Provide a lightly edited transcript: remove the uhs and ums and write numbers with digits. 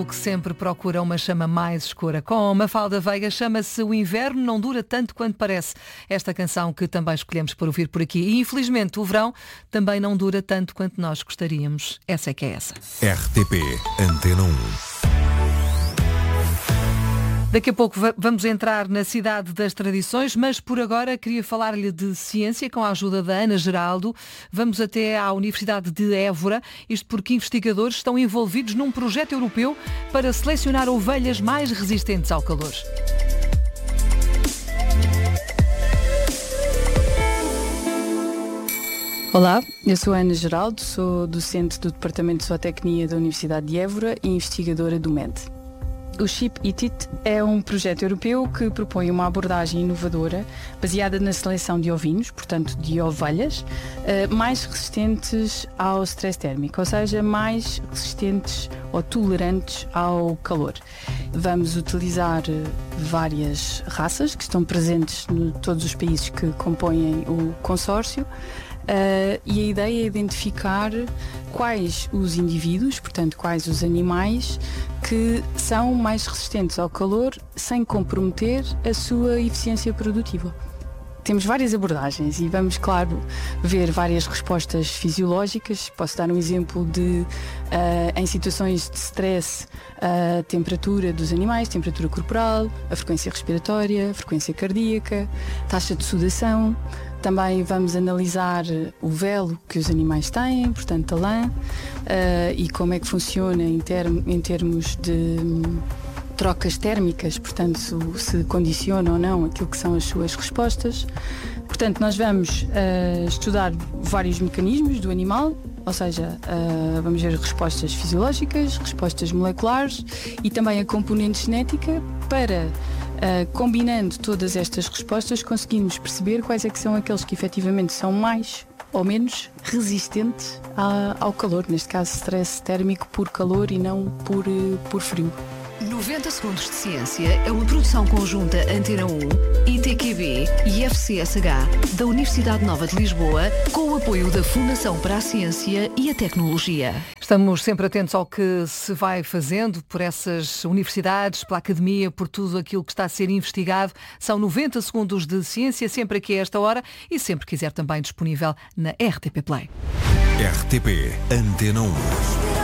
O que sempre procura uma chama mais escura. Com Mafalda Veiga, chama-se O Inverno Não Dura Tanto Quanto Parece. Esta canção que também escolhemos para ouvir por aqui. E infelizmente o verão também não dura tanto quanto nós gostaríamos. Essa é que é essa. RTP Antena 1. Daqui a pouco vamos entrar na Cidade das Tradições, mas por agora queria falar-lhe de ciência com a ajuda da Ana Geraldo. Vamos até à Universidade de Évora, isto porque investigadores estão envolvidos num projeto europeu para selecionar ovelhas mais resistentes ao calor. Olá, eu sou a Ana Geraldo, sou docente do Departamento de Zootecnia da Universidade de Évora e investigadora do MED. O Sheep Eat It é um projeto europeu que propõe uma abordagem inovadora baseada na seleção de ovinos, portanto de ovelhas, mais resistentes ao stress térmico, ou seja, mais resistentes ou tolerantes ao calor. Vamos utilizar várias raças que estão presentes em todos os países que compõem o consórcio. E a ideia é identificar quais os indivíduos, portanto quais os animais que são mais resistentes ao calor sem comprometer a sua eficiência produtiva. Temos várias abordagens e vamos, claro, ver várias respostas fisiológicas. Posso dar um exemplo de, em situações de stress, a temperatura dos animais, temperatura corporal, a frequência respiratória, a frequência cardíaca, taxa de sudação. Também vamos analisar o velo que os animais têm, portanto a lã, e como é que funciona em termos de trocas térmicas, portanto se condiciona ou não aquilo que são as suas respostas. Portanto, nós vamos estudar vários mecanismos do animal, ou seja, vamos ver respostas fisiológicas, respostas moleculares e também a componente genética para... combinando todas estas respostas, conseguimos perceber quais é que são aqueles que efetivamente são mais ou menos resistentes ao calor, neste caso stress térmico por calor e não por frio. 90 Segundos de Ciência é uma produção conjunta Antena 1, ITQB e FCSH da Universidade Nova de Lisboa, com o apoio da Fundação para a Ciência e a Tecnologia. Estamos sempre atentos ao que se vai fazendo por essas universidades, pela academia, por tudo aquilo que está a ser investigado. São 90 segundos de ciência, sempre aqui a esta hora e sempre quiser também disponível na RTP Play. RTP Antena 1.